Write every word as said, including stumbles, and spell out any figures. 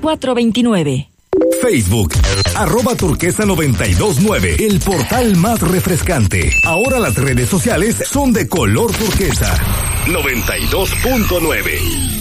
veinticuatro veintinueve. Facebook, arroba turquesa noventa y dos nueve, el portal más refrescante. Ahora las redes sociales son de color turquesa. noventa y dos punto nueve.